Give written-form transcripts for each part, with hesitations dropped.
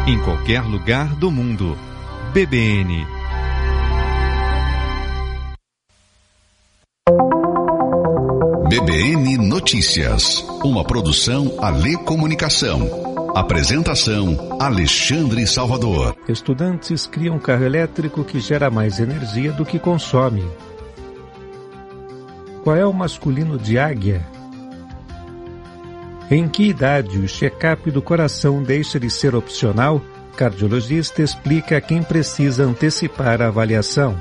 em qualquer lugar do mundo. BBN. BBN Notícias, uma produção Alê Comunicação. Apresentação Alexandre Salvador. Estudantes criam um carro elétrico que gera mais energia do que consome. Qual é o masculino de águia? Em que idade o check-up do coração deixa de ser opcional? Cardiologista explica a quem precisa antecipar a avaliação.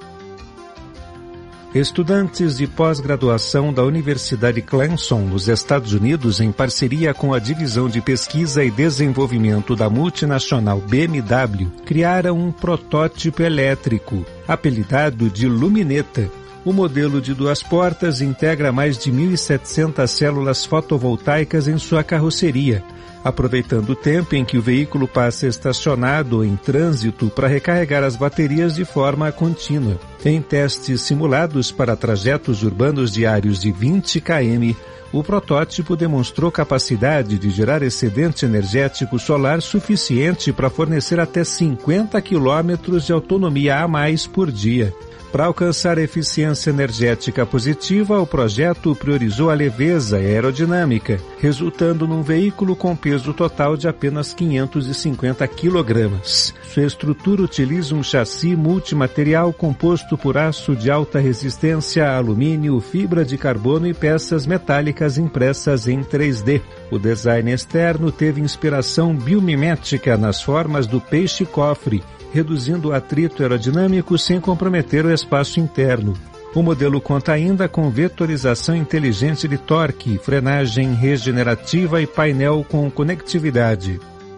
Estudantes de pós-graduação da Universidade Clemson, nos Estados Unidos, em parceria com a Divisão de Pesquisa e Desenvolvimento da multinacional BMW, criaram um protótipo elétrico, apelidado de Lumineta. O modelo de 2 portas integra mais de 1.700 células fotovoltaicas em sua carroceria, aproveitando o tempo em que o veículo passa estacionado ou em trânsito para recarregar as baterias de forma contínua. Em testes simulados para trajetos urbanos diários de 20 km, o protótipo demonstrou capacidade de gerar excedente energético solar suficiente para fornecer até 50 km de autonomia a mais por dia. Para alcançar a eficiência energética positiva, o projeto priorizou a leveza e a aerodinâmica, resultando num veículo com peso total de apenas 550 kg. Sua estrutura utiliza um chassi multimaterial composto por aço de alta resistência, alumínio, fibra de carbono e peças metálicas impressas em 3D. O design externo teve inspiração biomimética nas formas do peixe-cofre, reduzindo o atrito aerodinâmico sem comprometer o espaço interno. O modelo conta ainda com vetorização inteligente de torque, frenagem regenerativa e painel com conectividade.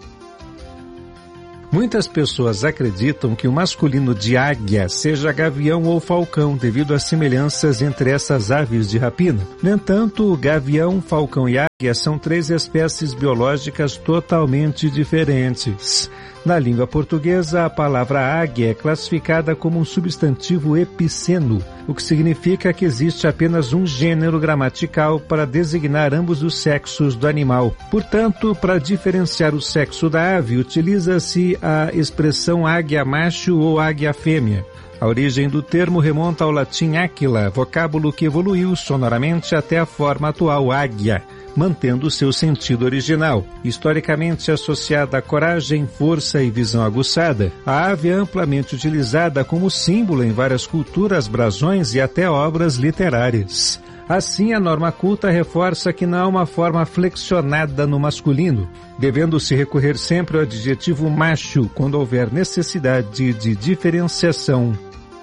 Muitas pessoas acreditam que o masculino de águia seja gavião ou falcão devido às semelhanças entre essas aves de rapina. No entanto, o gavião, falcão e águia são 3 espécies biológicas totalmente diferentes. Na língua portuguesa, a palavra águia é classificada como um substantivo epiceno, o que significa que existe apenas um gênero gramatical para designar ambos os sexos do animal. Portanto, para diferenciar o sexo da ave, utiliza-se a expressão águia macho ou águia fêmea. A origem do termo remonta ao latim aquila, vocábulo que evoluiu sonoramente até a forma atual águia, mantendo seu sentido original. Historicamente associada a coragem, força e visão aguçada, a ave é amplamente utilizada como símbolo em várias culturas, brasões e até obras literárias. Assim, a norma culta reforça que não há uma forma flexionada no masculino, devendo-se recorrer sempre ao adjetivo macho quando houver necessidade de diferenciação.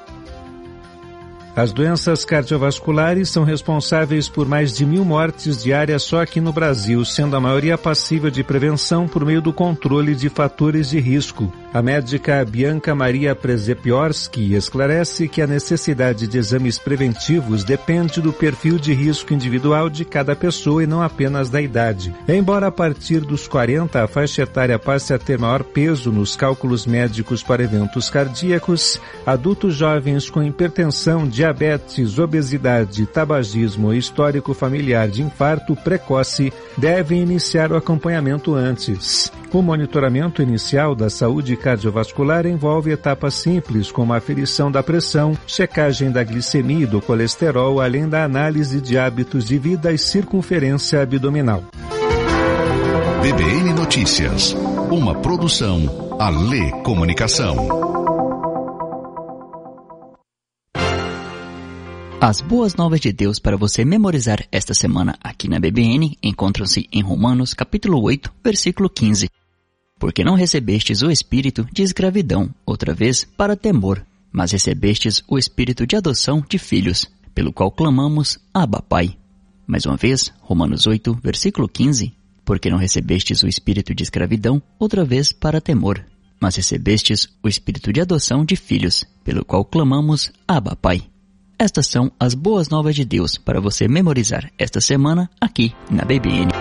As doenças cardiovasculares são responsáveis por mais de 1.000 mortes diárias só aqui no Brasil, sendo a maioria passível de prevenção por meio do controle de fatores de risco. A médica Bianca Maria Przepiorski esclarece que a necessidade de exames preventivos depende do perfil de risco individual de cada pessoa e não apenas da idade. Embora a partir dos 40 a faixa etária passe a ter maior peso nos cálculos médicos para eventos cardíacos, adultos jovens com hipertensão, diabetes, obesidade, tabagismo e histórico familiar de infarto precoce devem iniciar o acompanhamento antes. O monitoramento inicial da saúde cardiovascular envolve etapas simples como a aferição da pressão, checagem da glicemia e do colesterol, além da análise de hábitos de vida e circunferência abdominal. BBN Notícias, uma produção Alê Comunicação. As boas novas de Deus para você memorizar esta semana aqui na BBN encontram-se em Romanos capítulo 8, versículo 15. Porque não recebestes o espírito de escravidão, outra vez, para temor, mas recebestes o espírito de adoção de filhos, pelo qual clamamos, Abba, Pai. Mais uma vez, Romanos 8, versículo 15. Porque não recebestes o espírito de escravidão, outra vez, para temor, mas recebestes o espírito de adoção de filhos, pelo qual clamamos, Abba, Pai. Estas são as boas novas de Deus para você memorizar esta semana aqui na BBN.